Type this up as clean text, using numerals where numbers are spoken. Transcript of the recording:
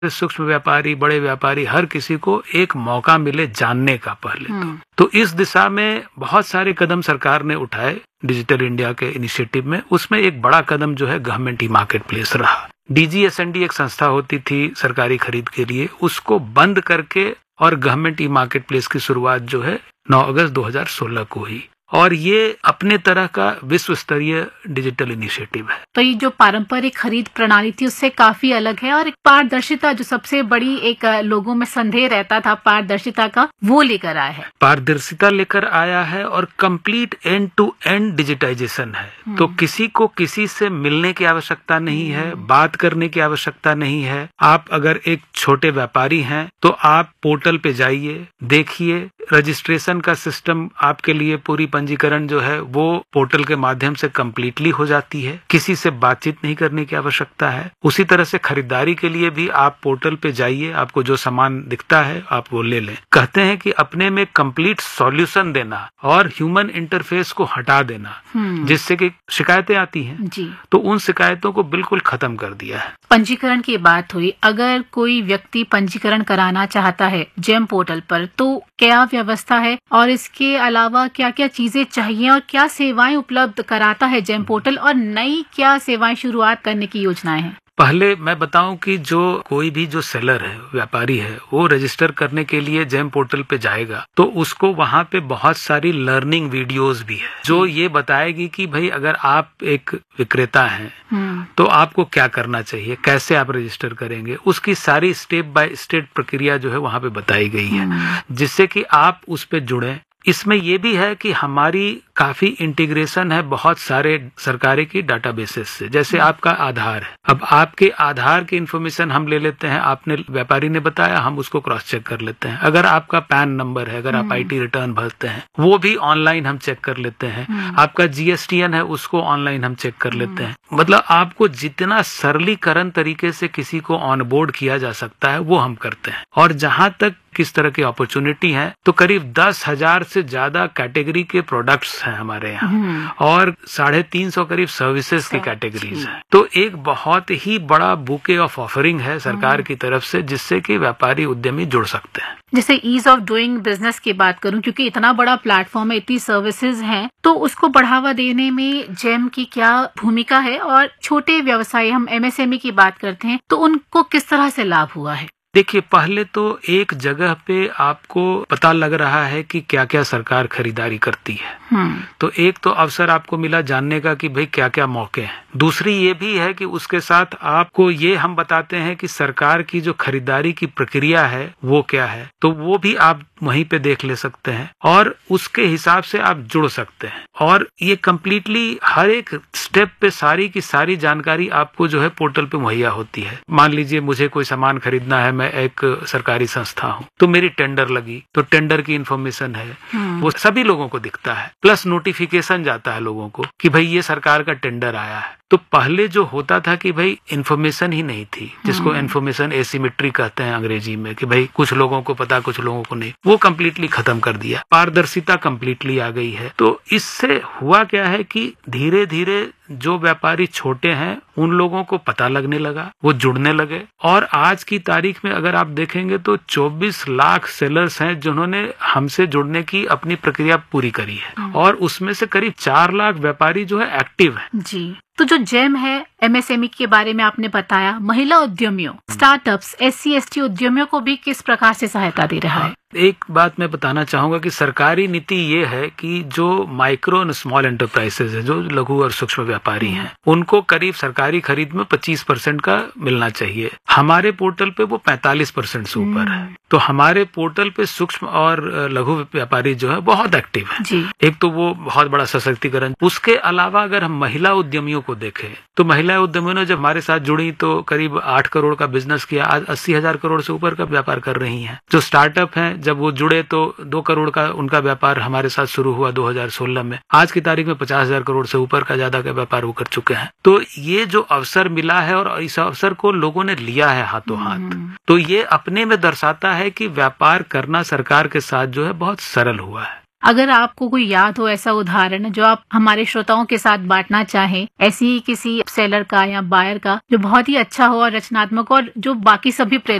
सूक्ष्म व्यापारी, बड़े व्यापारी, हर किसी को एक मौका मिले जानने का पहले तो इस दिशा में बहुत सारे कदम सरकार ने उठाए डिजिटल इंडिया के इनिशिएटिव में। उसमें एक बड़ा कदम जो है गवर्नमेंट ई मार्केट प्लेस रहा। DGSND एक संस्था होती थी सरकारी खरीद के लिए, उसको बंद करके और गवर्नमेंट ई मार्केट प्लेस की शुरुआत जो है 9 अगस्त 2016 को हुई, और ये अपने तरह का विश्व स्तरीय डिजिटल इनिशिएटिव है। तो ये जो पारंपरिक खरीद प्रणाली थी उससे काफी अलग है, और एक पारदर्शिता जो सबसे बड़ी एक लोगों में संदेह रहता था पारदर्शिता का, वो लेकर आया है। पारदर्शिता लेकर आया है और complete and to and digitisation है। तो किसी को किसी से मिलने की आवश्यकता नहीं है, बात करने की आवश्यकता नहीं है। आप अगर एक छोटे व्यापारी हैं तो आप पोर्टल पे जाइए, देखिए, रजिस्ट्रेशन का सिस्टम आपके लिए, पूरी पंजीकरण जो है वो पोर्टल के माध्यम से कंप्लीटली हो जाती है। किसी से बातचीत नहीं करने की आवश्यकता है। उसी तरह से खरीदारी के लिए भी आप पोर्टल पे जाइए, आपको जो सामान दिखता है आप वो ले लें। कहते हैं कि अपने में कंप्लीट सॉल्यूशन देना और ह्यूमन इंटरफेस को हटा देना, जिससे कि शिकायतें आती हैं जी, तो उन शिकायतों को बिल्कुल खत्म कर दिया है। पंजीकरण की बात हुई, अगर कोई व्यक्ति पंजीकरण कराना चाहता है जेम पोर्टल पर तो क्या व्यवस्था है, और इसके अलावा क्या क्या चीजें चाहिए और क्या सेवाएं उपलब्ध कराता है जेम पोर्टल, और नई क्या सेवाएं शुरुआत करने की योजनाएं हैं? पहले मैं बताऊं कि जो कोई भी जो सेलर है, व्यापारी है, वो रजिस्टर करने के लिए जेम पोर्टल पे जाएगा तो उसको वहां पे बहुत सारी लर्निंग वीडियोस भी है जो ये बताएगी कि भाई अगर आप एक विक्रेता हैं तो आपको क्या करना चाहिए, कैसे आप रजिस्टर करेंगे, उसकी सारी स्टेप बाय स्टेप प्रक्रिया जो है वहां पे बताई गई है, जिससे कि आप उस पे जुड़ें। इसमें ये भी है कि हमारी काफी इंटीग्रेशन है बहुत सारे सरकारी की डाटाबेसेस से। जैसे आपका आधार है, अब आपके आधार की इन्फॉर्मेशन हम ले लेते हैं, आपने व्यापारी ने बताया, हम उसको क्रॉस चेक कर लेते हैं। अगर आपका पैन नंबर है, अगर आप IT रिटर्न भरते हैं, वो भी ऑनलाइन हम चेक कर लेते हैं। आपका GSTN है, उसको ऑनलाइन हम चेक कर लेते हैं। मतलब आपको जितना सरलीकरण तरीके से किसी को ऑनबोर्ड किया जा सकता है वो हम करते हैं। और जहां तक किस तरह की अपॉर्चुनिटी है तो करीब 10,000 से ज्यादा कैटेगरी के प्रोडक्ट्स हैं हमारे यहाँ, और 350 करीब सर्विसेज की कैटेगरीज हैं। तो एक बहुत ही बड़ा बुके ऑफ ऑफरिंग है सरकार की तरफ से, जिससे कि व्यापारी उद्यमी जुड़ सकते हैं। जैसे ईज ऑफ डूइंग बिजनेस की बात करूं, क्योंकि इतना बड़ा प्लेटफॉर्म है, इतनी सर्विसेज हैं, तो उसको बढ़ावा देने में जेम की क्या भूमिका है, और छोटे व्यवसाय, हम MSME की बात करते हैं, तो उनको किस तरह से लाभ हुआ है? देखिए, पहले तो एक जगह पे आपको पता लग रहा है कि क्या क्या सरकार खरीदारी करती है, तो एक तो अवसर आपको मिला जानने का कि भाई क्या क्या मौके हैं। दूसरी ये भी है कि उसके साथ आपको ये हम बताते हैं कि सरकार की जो खरीदारी की प्रक्रिया है वो क्या है, तो वो भी आप वहीं पे देख ले सकते हैं और उसके हिसाब से आप जुड़ सकते हैं। और ये कम्प्लीटली हर एक स्टेप पे सारी की सारी जानकारी आपको जो है पोर्टल पे मुहैया होती है। मान लीजिए मुझे कोई सामान खरीदना है, मैं एक सरकारी संस्था हूँ, तो मेरी टेंडर लगी, तो टेंडर की इन्फॉर्मेशन है वो सभी लोगों को दिखता है, प्लस नोटिफिकेशन जाता है लोगों को कि भाई ये सरकार का टेंडर आया है। तो पहले जो होता था कि भाई इन्फॉर्मेशन ही नहीं थी, जिसको इन्फॉर्मेशन एसिमेट्री कहते हैं अंग्रेजी में, कि भाई कुछ लोगों को पता कुछ लोगों को नहीं, वो कम्प्लीटली खत्म कर दिया। पारदर्शिता कम्प्लीटली आ गई है। तो इससे हुआ क्या है कि धीरे धीरे जो व्यापारी छोटे हैं उन लोगों को पता लगने लगा, वो जुड़ने लगे, और आज की तारीख में अगर आप देखेंगे तो 24 लाख सेलर्स हैं जिन्होंने हमसे जुड़ने की अपनी प्रक्रिया पूरी करी है, और उसमें से करीब 4 लाख व्यापारी जो है एक्टिव है। जी, तो जो जेम है, MSME के बारे में आपने बताया, महिला उद्यमियों, स्टार्टअप्स, SC/ST उद्यमियों को भी किस प्रकार से सहायता दे रहा है? एक बात मैं बताना चाहूंगा कि सरकारी नीति ये है कि जो माइक्रो एंड स्मॉल एंटरप्राइजेज है, जो लघु और सूक्ष्म व्यापारी हैं, उनको करीब सरकारी खरीद में 25% का मिलना चाहिए। हमारे पोर्टल पे वो 45% से ऊपर है। तो हमारे पोर्टल पे सूक्ष्म और लघु व्यापारी जो है बहुत एक्टिव है। एक तो वो बहुत बड़ा सशक्तिकरण। उसके अलावा अगर हम महिला उद्यमियों को देखें तो महिला उद्यमियों ने जब हमारे साथ जुड़ी तो करीब 8 करोड़ का बिजनेस किया, आज 80,000 करोड़ से ऊपर का व्यापार कर रही हैं। जो स्टार्टअप हैं जब वो जुड़े तो 2 करोड़ का उनका व्यापार हमारे साथ शुरू हुआ 2016 में, आज की तारीख में 50,000 करोड़ से ऊपर का ज्यादा का व्यापार वो कर चुके हैं। तो ये जो अवसर मिला है और इस अवसर को लोगों ने लिया है हाथों हाथ, तो ये अपने में दर्शाता है कि व्यापार करना सरकार के साथ जो है बहुत सरल हुआ है। अगर आपको कोई याद हो ऐसा उदाहरण जो आप हमारे श्रोताओं के साथ बांटना चाहें, ऐसी ही किसी सेलर का या बायर का जो बहुत ही अच्छा हो और रचनात्मक और जो बाकी सभी